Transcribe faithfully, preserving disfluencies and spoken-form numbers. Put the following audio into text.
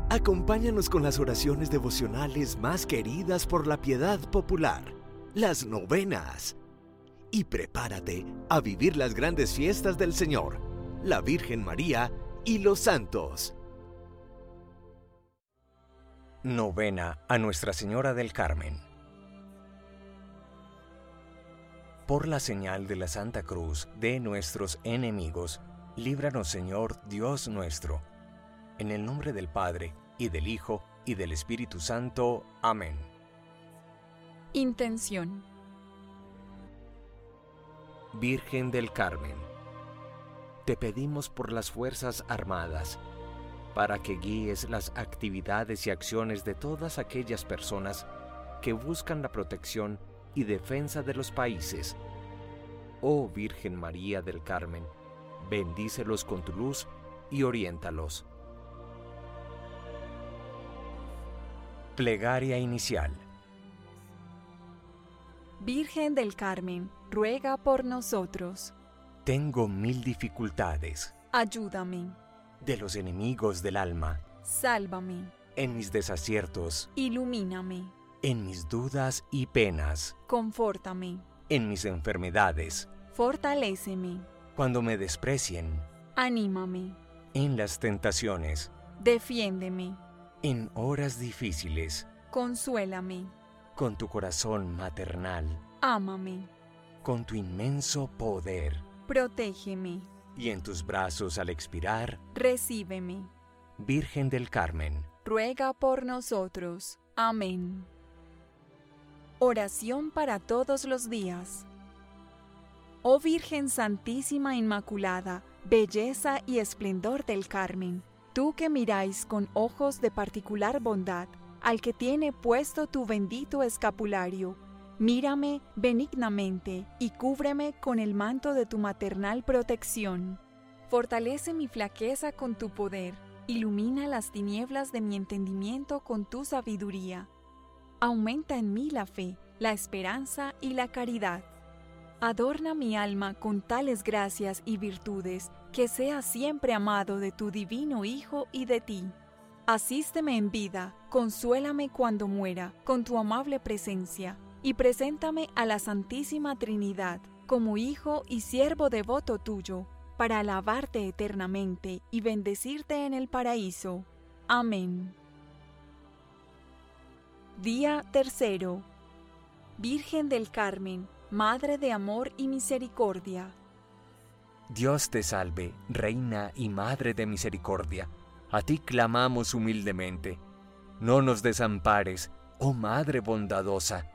Acompáñanos con las oraciones devocionales más queridas por la piedad popular, las novenas. Y prepárate a vivir las grandes fiestas del Señor, la Virgen María y los santos. Novena a Nuestra Señora del Carmen. Por la señal de la Santa Cruz de nuestros enemigos, líbranos, Señor Dios nuestro. En el nombre del Padre, y del Hijo, y del Espíritu Santo. Amén. Intención. Virgen del Carmen, te pedimos por las Fuerzas Armadas, para que guíes las actividades y acciones de todas aquellas personas que buscan la protección y defensa de los países. Oh Virgen María del Carmen, bendícelos con tu luz y oriéntalos. Plegaria inicial. Virgen del Carmen, ruega por nosotros. Tengo mil dificultades. Ayúdame. De los enemigos del alma. Sálvame. En mis desaciertos. Ilumíname. En mis dudas y penas. Confórtame. En mis enfermedades. Fortaléceme. Cuando me desprecien. Anímame. En las tentaciones. Defiéndeme. En horas difíciles. Consuélame. Con tu corazón maternal. Ámame. Con tu inmenso poder. Protégeme. Y en tus brazos al expirar. Recíbeme. Virgen del Carmen, ruega por nosotros. Amén. Oración para todos los días. Oh Virgen Santísima Inmaculada, belleza y esplendor del Carmen, tú que miráis con ojos de particular bondad al que tiene puesto tu bendito escapulario, mírame benignamente y cúbreme con el manto de tu maternal protección. Fortalece mi flaqueza con tu poder, ilumina las tinieblas de mi entendimiento con tu sabiduría. Aumenta en mí la fe, la esperanza y la caridad. Adorna mi alma con tales gracias y virtudes que sea siempre amado de tu divino Hijo y de ti. Asísteme en vida, consuélame cuando muera con tu amable presencia, y preséntame a la Santísima Trinidad como hijo y siervo devoto tuyo, para alabarte eternamente y bendecirte en el paraíso. Amén. Día tercero. Virgen del Carmen, Madre de amor y misericordia. Dios te salve, Reina y Madre de misericordia. A ti clamamos humildemente. No nos desampares, oh Madre bondadosa.